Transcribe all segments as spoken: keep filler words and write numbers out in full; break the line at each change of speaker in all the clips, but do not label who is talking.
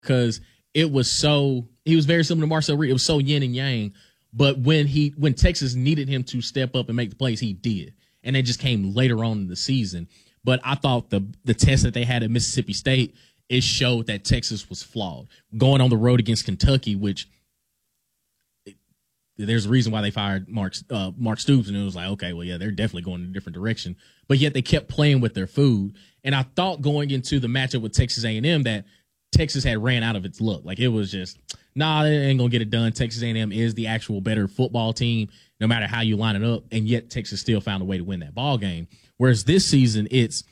because it was so he was very similar to Marcel Reed. It was so yin and yang. But when he when Texas needed him to step up and make the plays, he did. And it just came later on in the season. But I thought the the test that they had at Mississippi State, it showed that Texas was flawed. Going on the road against Kentucky, which it, there's a reason why they fired Mark uh, Mark Stoops, and it was like, okay, well, yeah, they're definitely going in a different direction. But yet they kept playing with their food. And I thought going into the matchup with Texas A and M that Texas had ran out of its luck. Like, it was just, nah, they ain't going to get it done. Texas A and M is the actual better football team, no matter how you line it up, and yet Texas still found a way to win that ball game. Whereas this season, it's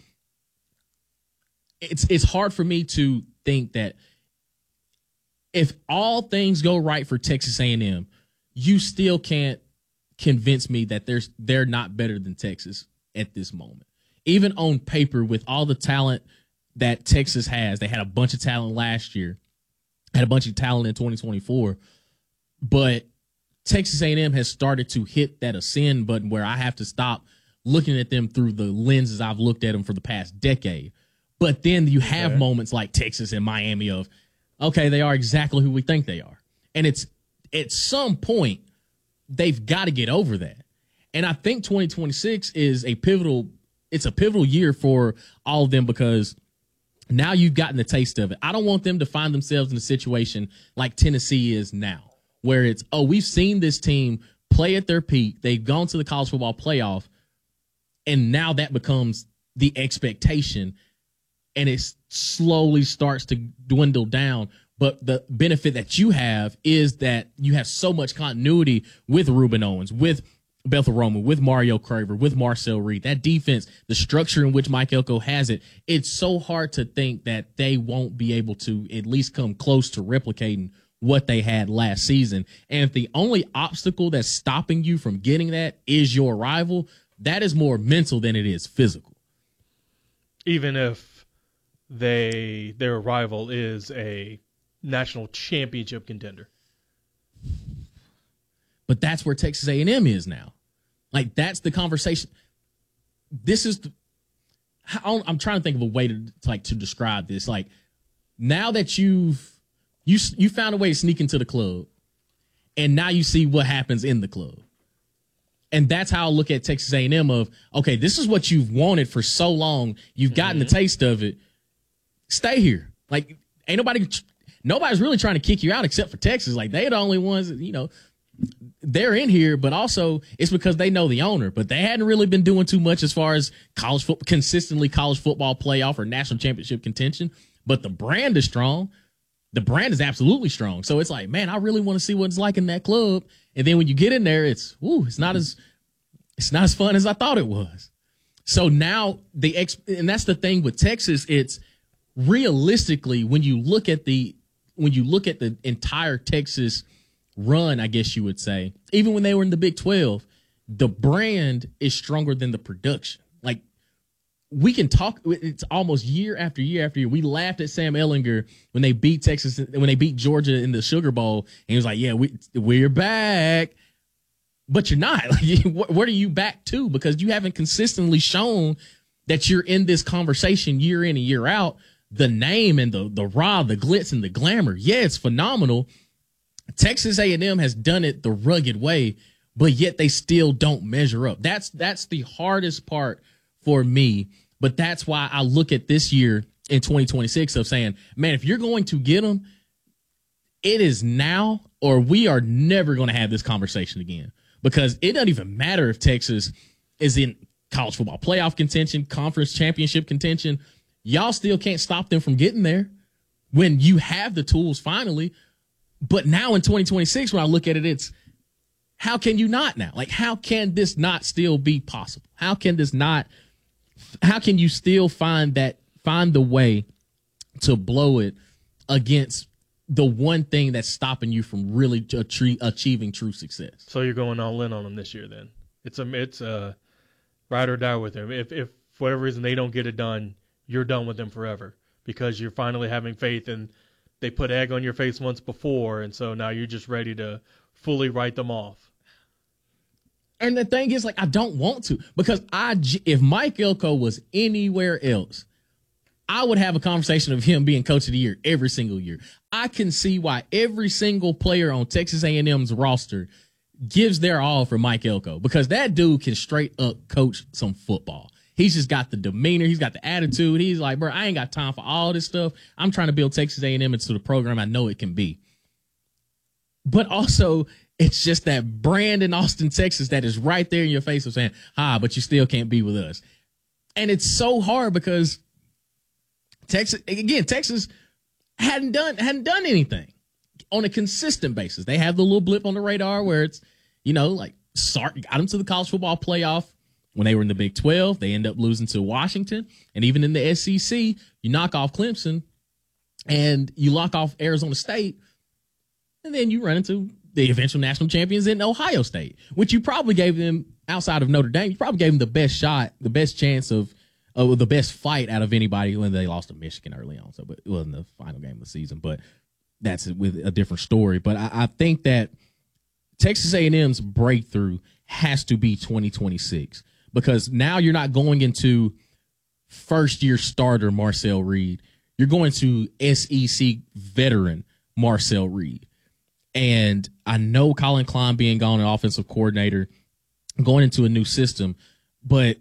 it's it's hard for me to think that if all things go right for Texas A and M, you still can't convince me that there's they're not better than Texas at this moment. Even on paper, with all the talent that Texas has, they had a bunch of talent last year, had a bunch of talent in twenty twenty-four, but Texas A and M has started to hit that ascend button where I have to stop looking at them through the lenses I've looked at them for the past decade. But then you have okay. moments like Texas and Miami of, okay, they are exactly who we think they are. And it's at some point, they've got to get over that. And I think twenty twenty-six is a pivotal, it's a pivotal year for all of them because now you've gotten the taste of it. I don't want them to find themselves in a situation like Tennessee is now, where it's, oh, we've seen this team play at their peak. They've gone to the college football playoff, and now that becomes the expectation, and it slowly starts to dwindle down. But the benefit that you have is that you have so much continuity with Ruben Owens, with Bethel Roman, with Mario Craver, with Marcel Reed. That defense, the structure in which Mike Elko has it, it's so hard to think that they won't be able to at least come close to replicating what they had last season. And if the only obstacle that's stopping you from getting that is your rival, that is more mental than it is physical.
Even if they their rival is a national championship contender.
But that's where Texas A and M is now. Like, that's the conversation. This is the, I'm trying to think of a way to, to like to describe this. Like, now that you've you you found a way to sneak into the club, and now you see what happens in the club. And that's how I look at Texas A and M of, okay, this is what you've wanted for so long. You've gotten mm-hmm. the taste of it. Stay here. Like, ain't nobody, nobody's really trying to kick you out except for Texas. Like, they're the only ones that, you know, they're in here, but also it's because they know the owner. But they hadn't really been doing too much as far as college football, consistently college football playoff or national championship contention. But the brand is strong. The brand is absolutely strong. So it's like, man, I really want to see what it's like in that club. And then when you get in there, it's, ooh, it's not as, it's not as fun as I thought it was. So now the ex, and that's the thing with Texas. It's realistically, when you look at the, when you look at the entire Texas run, I guess you would say, even when they were in the Big twelve, the brand is stronger than the production. Like, we can talk, it's almost year after year after year. We laughed at Sam Ehlinger when they beat Texas, when they beat Georgia in the Sugar Bowl, and he was like, yeah, we, we're back. But you're not. Like, what are you back to? Because you haven't consistently shown that you're in this conversation year in and year out. The name and the, the raw, the glitz and the glamour, yeah, it's phenomenal. Texas A and M has done it the rugged way, but yet they still don't measure up. That's that's the hardest part for me, but that's why I look at this year in twenty twenty-six of saying, man, if you're going to get them, it is now or we are never going to have this conversation again, because it doesn't even matter if Texas is in college football playoff contention, conference championship contention. Y'all still can't stop them from getting there when you have the tools finally. But now in twenty twenty-six, when I look at it, it's how can you not now? Like, how can this not still be possible? How can this not, how can you still find that, find the way to blow it against the one thing that's stopping you from really achieving true success?
So you're going all in on them this year then. It's a, it's a ride or die with them. If, if for whatever reason they don't get it done, you're done with them forever because you're finally having faith and they put egg on your face once before, and so now you're just ready to fully write them off.
And the thing is, like, I don't want to, because I, if Mike Elko was anywhere else, I would have a conversation of him being coach of the year every single year. I can see why every single player on Texas A and M's roster gives their all for Mike Elko, because that dude can straight up coach some football. He's just got the demeanor. He's got the attitude. He's like, bro, I ain't got time for all this stuff. I'm trying to build Texas A and M into the program I know it can be. But also, it's just that brand in Austin, Texas that is right there in your face of saying, ah, but you still can't be with us. And it's so hard because Texas, again, Texas hadn't done hadn't done anything on a consistent basis. They have the little blip on the radar where it's, you know, like Sark got them to the college football playoff when they were in the Big twelve. They end up losing to Washington. And even in the S E C, you knock off Clemson and you lock off Arizona State. And then you run into the eventual national champions in Ohio State, which you probably gave them, outside of Notre Dame, you probably gave them the best shot, the best chance of, uh, the best fight out of anybody when they lost to Michigan early on. So, but it wasn't the final game of the season, but that's with a different story. But I, I think that Texas A and M's breakthrough has to be twenty twenty-six, because now you're not going into first year starter Marcel Reed. You're going to S E C veteran Marcel Reed. And I know Colin Klein being gone, an offensive coordinator, going into a new system, but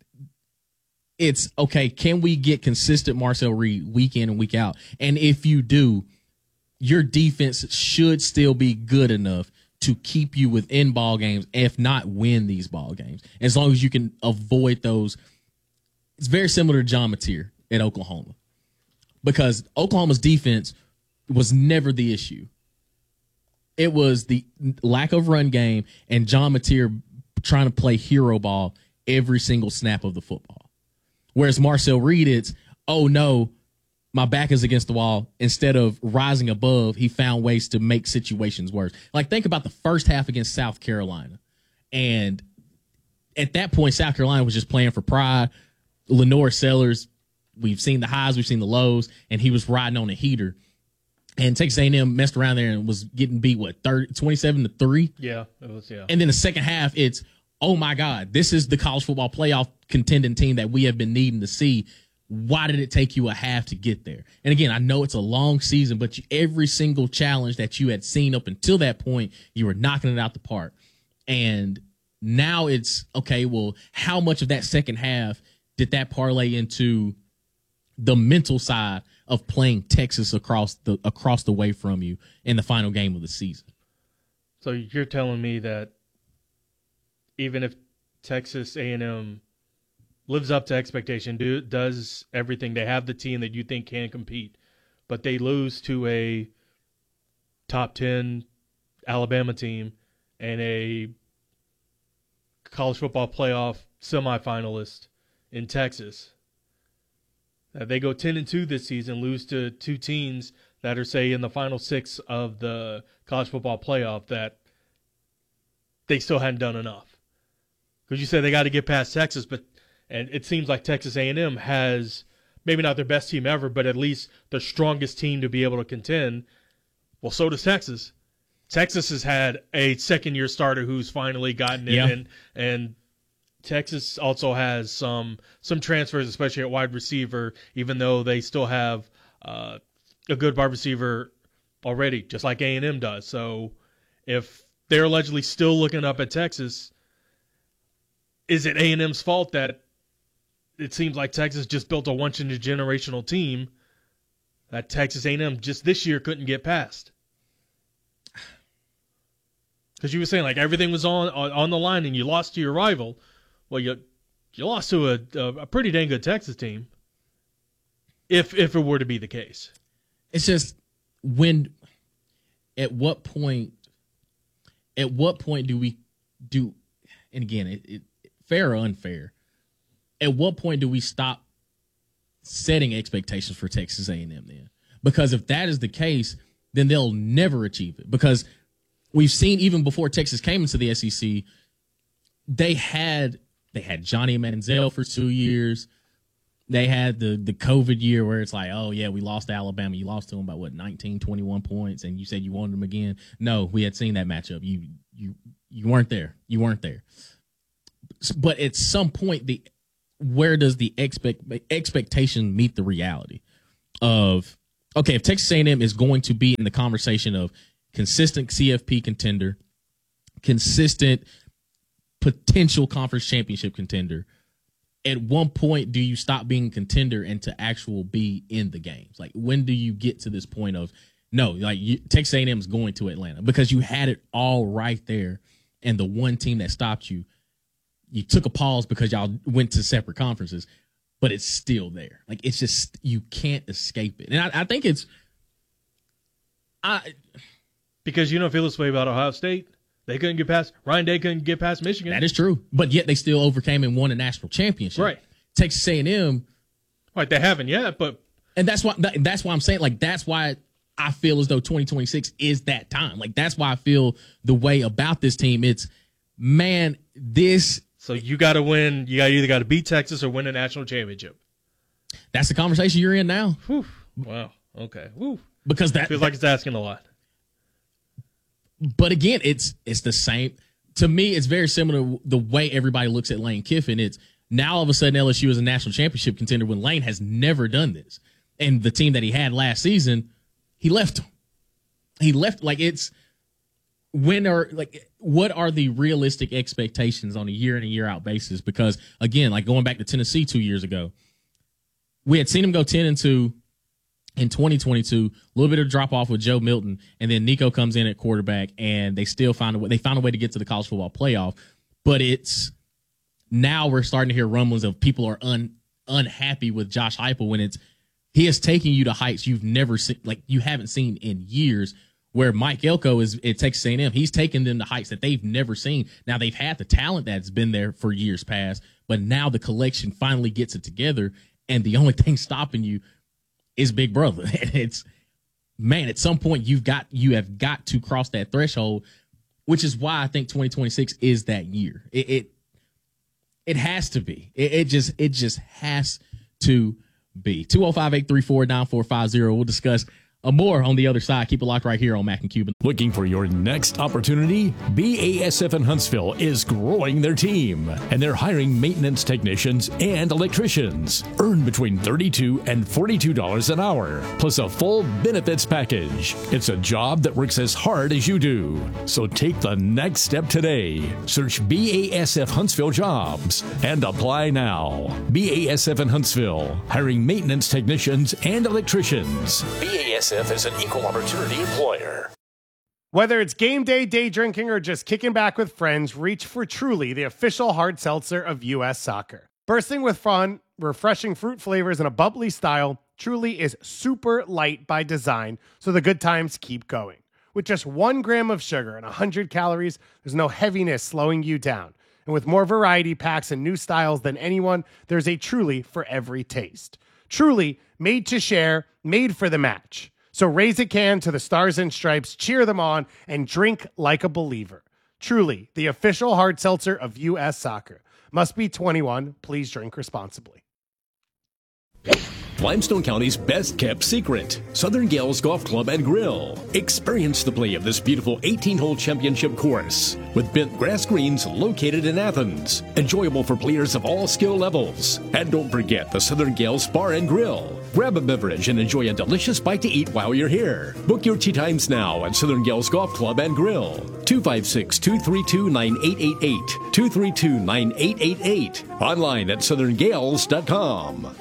it's okay. Can we get consistent Marcel Reed week in and week out? And if you do, your defense should still be good enough to keep you within ball games, if not win these ball games, as long as you can avoid those. It's very similar to John Mateer at Oklahoma, because Oklahoma's defense was never the issue. It was the lack of run game and John Mateer trying to play hero ball every single snap of the football. Whereas Marcel Reed, it's, oh no, my back is against the wall. Instead of rising above, he found ways to make situations worse. Like, think about the first half against South Carolina. And at that point, South Carolina was just playing for pride. Lenore Sellers, we've seen the highs, we've seen the lows, and he was riding on a heater. And Texas A and M messed around there and was getting beat, what, thirty, twenty-seven to three?
Yeah, it was, yeah.
And then the second half, it's, oh my God, this is the college football playoff contending team that we have been needing to see. Why did it take you a half to get there? And again, I know it's a long season, but you, every single challenge that you had seen up until that point, you were knocking it out the park. And now it's, okay, well, how much of that second half did that parlay into the mental side of playing Texas across the across the way from you in the final game of the season?
So you're telling me that even if Texas A and M lives up to expectation, do, does everything, they have the team that you think can compete, but they lose to a top ten Alabama team and a college football playoff semifinalist in Texas, Uh, they go ten and two this season, lose to two teams that are, say, in the final six of the college football playoff, that they still hadn't done enough. Because you said they got to get past Texas, but and it seems like Texas A and M has maybe not their best team ever, but at least the strongest team to be able to contend. Well, so does Texas. Texas has had a second-year starter who's finally gotten in,
yeah.
and and Texas also has some some transfers, especially at wide receiver, even though they still have uh, a good wide receiver already, just like A and M does. So if they're allegedly still looking up at Texas, is it A and M's fault that it seems like Texas just built a once-in-a-generational team that Texas A and M just this year couldn't get past? Because you were saying, like, everything was on on the line and you lost to your rival. Well, you you lost to a, a, a pretty dang good Texas team, if if it were to be the case.
It's just, when, at what point, at what point do we do, and again, it, it fair or unfair, at what point do we stop setting expectations for Texas A and M then? Because if that is the case, then they'll never achieve it. Because we've seen, even before Texas came into the S E C, they had they had Johnny Manziel for two years. They had the the COVID year where it's like, oh, yeah, we lost to Alabama. You lost to them by, what, nineteen, twenty-one points, and you said you wanted them again. No, we had seen that matchup. You you you weren't there. You weren't there. But at some point, the where does the expect expectation meet the reality of, okay, if Texas A and M is going to be in the conversation of consistent C F P contender, consistent potential conference championship contender, at one point do you stop being a contender and to actual be in the games? Like, when do you get to this point of, no, like you, Texas A and M is going to Atlanta because you had it all right there, and the one team that stopped you, you took a pause because y'all went to separate conferences, but it's still there. Like, it's just, you can't escape it. And I, I think it's, I
because you don't feel this way about Ohio State. They couldn't get past, Ryan Day couldn't get past Michigan.
That is true. But yet they still overcame and won a national championship.
Right.
Texas A and M.
Right, they haven't yet, but.
And that's why, that's why I'm saying, like, that's why I feel as though twenty twenty-six is that time. Like, that's why I feel the way about this team. It's, man, this.
So you got to win. You got either got to beat Texas or win a national championship.
That's the conversation you're in now.
Whew. Wow. Okay. Whew.
Because that
feels like it's asking a lot.
But again, it's it's the same. To me, it's very similar to the way everybody looks at Lane Kiffin. It's now all of a sudden L S U is a national championship contender when Lane has never done this. And the team that he had last season, he left them. He left, like, it's when are, like, what are the realistic expectations on a year in and year out basis? Because, again, like going back to Tennessee two years ago, we had seen him go ten and two. In twenty twenty-two, a little bit of drop off with Joe Milton, and then Nico comes in at quarterback, and they still find a way. They found a way to get to the college football playoff. But it's now we're starting to hear rumblings of people are un, unhappy with Josh Heupel when it's he is taking you to heights you've never seen, like you haven't seen in years. Where Mike Elko is at Texas A and M, he's taking them to heights that they've never seen. Now they've had the talent that's been there for years past, but now the collection finally gets it together, and the only thing stopping you is Big Brother. And it's, man, at some point you've got, you have got to cross that threshold, which is why I think twenty twenty-six is that year. It, it, it has to be, it, it just, it just has to be. two oh five, eight three four, nine four five zero. We'll discuss Uh, more on the other side. Keep it locked right here on Mac and Cuban.
Looking for your next opportunity? B A S F in Huntsville is growing their team, and they're hiring maintenance technicians and electricians. Earn between thirty-two dollars and forty-two dollars an hour, plus a full benefits package. It's a job that works as hard as you do. So take the next step today. Search B A S F Huntsville Jobs and apply now. B A S F in Huntsville, hiring maintenance technicians and electricians. B A S F is an equal opportunity employer.
Whether it's game day, day drinking, or just kicking back with friends, reach for Truly, the official hard seltzer of U S Soccer. Bursting with fun, refreshing fruit flavors, and a bubbly style, Truly is super light by design, so the good times keep going. With just one gram of sugar and one hundred calories, there's no heaviness slowing you down. And with more variety packs and new styles than anyone, there's a Truly for every taste. Truly, made to share, made for the match. So raise a can to the Stars and Stripes, cheer them on, and drink like a believer. Truly, the official hard seltzer of U S Soccer. Must be twenty-one. Please drink responsibly.
Limestone County's best-kept secret, Southern Gales Golf Club and Grill. Experience the play of this beautiful eighteen-hole championship course with bent grass greens located in Athens. Enjoyable for players of all skill levels. And don't forget the Southern Gales Bar and Grill. Grab a beverage and enjoy a delicious bite to eat while you're here. Book your tee times now at Southern Gales Golf Club and Grill. two five six, two three two, nine eight eight eight. two three two, nine eight eight eight. Online at southern gales dot com.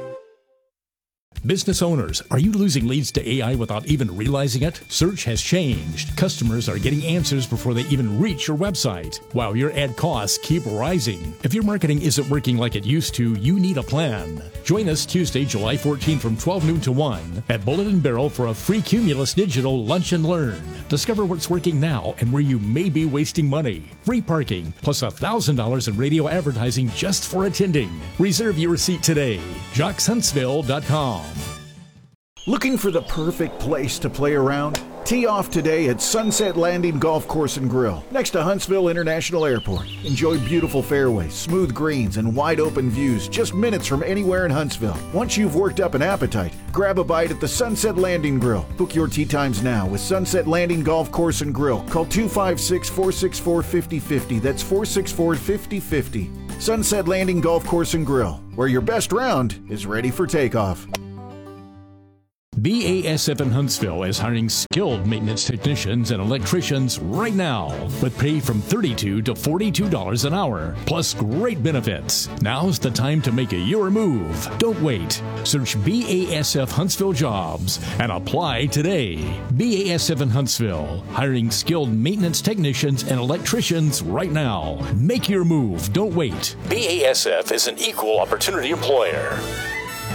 Business owners, are you losing leads to A I without even realizing it? Search has changed. Customers are getting answers before they even reach your website, while your ad costs keep rising. If your marketing isn't working like it used to, you need a plan. Join us Tuesday, July fourteenth from twelve noon to one at Bullet and Barrel for a free Cumulus Digital Lunch and Learn. Discover what's working now and where you may be wasting money. Free parking, plus one thousand dollars in radio advertising just for attending. Reserve your seat today. jocks huntsville dot com.
Looking for the perfect place to play around? Tee off today at Sunset Landing Golf Course and Grill, next to Huntsville International Airport. Enjoy beautiful fairways, smooth greens, and wide open views just minutes from anywhere in Huntsville. Once you've worked up an appetite, grab a bite at the Sunset Landing Grill. Book your tee times now with Sunset Landing Golf Course and Grill. Call two five six, four six four, five oh five oh. That's four six four, five oh five oh. Sunset Landing Golf Course and Grill, where your best round is ready for takeoff.
B A S F in Huntsville is hiring skilled maintenance technicians and electricians right now with pay from thirty-two to forty-two dollars an hour, plus great benefits. Now's the time to make your move. Don't wait. Search B A S F Huntsville Jobs and apply today. B A S F in Huntsville, hiring skilled maintenance technicians and electricians right now. Make your move. Don't wait. B A S F is an equal opportunity employer.